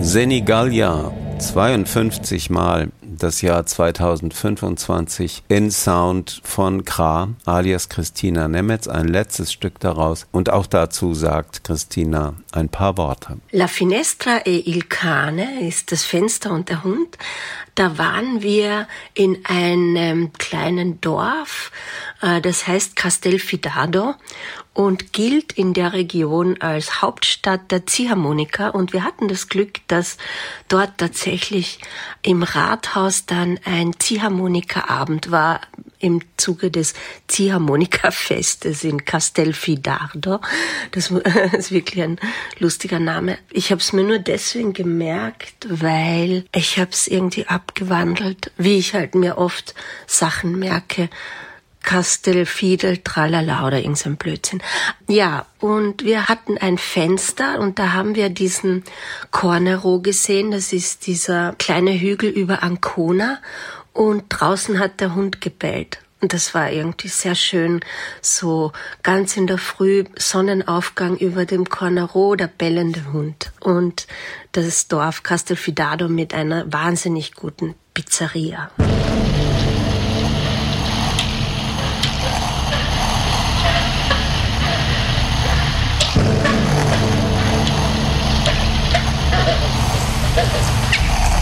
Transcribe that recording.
Senigallia, 52 Mal das Jahr 2025 in Sound von Kra, alias Christina Nemetz, ein letztes Stück daraus. Und auch dazu sagt Christina ein paar Worte. La finestra e il cane ist das Fenster und der Hund. Da waren wir in einem kleinen Dorf, das heißt Castelfidardo und gilt in der Region als Hauptstadt der Ziehharmonika. Und wir hatten das Glück, dass dort tatsächlich im Rathaus dann ein Ziehharmonika-Abend war im Zuge des Ziehharmonika-Festes in Castelfidardo. Das ist wirklich ein lustiger Name. Ich habe es mir nur deswegen gemerkt, weil ich habe es irgendwie abgewandelt, wie ich halt mir oft Sachen merke. Castelfidel, tralala oder irgend so ein Blödsinn. Ja, und wir hatten ein Fenster und da haben wir diesen Cornero gesehen. Das ist dieser kleine Hügel über Ancona und draußen hat der Hund gebellt. Und das war irgendwie sehr schön, so ganz in der Früh, Sonnenaufgang über dem Cornero, der bellende Hund. Und das Dorf Castelfidardo mit einer wahnsinnig guten Pizzeria.